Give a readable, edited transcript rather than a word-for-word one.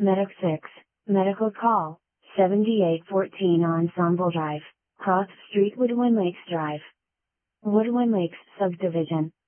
Medic 6, Medical Call, 7814 Ensemble Drive, Cross Street, Woodland Lakes Drive. Woodland Lakes Subdivision.